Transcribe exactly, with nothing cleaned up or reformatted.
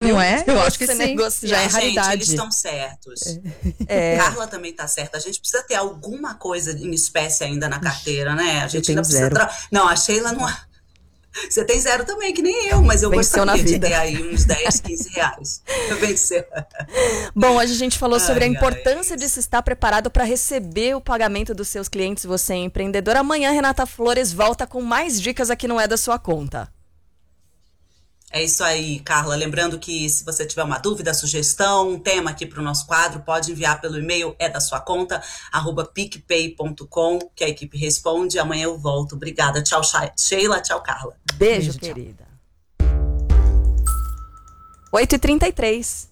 não é? Eu acho que você sim. negocia. Já é Gente, raridade. eles estão certos. É. Carla também tá certa. A gente precisa ter alguma coisa em espécie ainda na carteira, né? A gente tenho ainda precisa... zero. Tra... Não, a Sheila não... Você tem zero também, que nem eu, mas eu Venceu na gostaria de vida. ter aí uns dez, quinze reais. Venceu. Bom, hoje a gente falou sobre a Ai, ai, importância é de isso. se estar preparado para receber o pagamento dos seus clientes, você é empreendedor. Amanhã, Renata Flores volta com mais dicas aqui no É da Sua Conta. É isso aí, Carla. Lembrando que se você tiver uma dúvida, sugestão, um tema aqui para o nosso quadro, pode enviar pelo e-mail é da sua conta, arroba picpay ponto com, que a equipe responde. Amanhã eu volto. Obrigada. Tchau, Sheila. Tchau, Carla. Beijo, Beijo, tchau. querida. oito e trinta e três.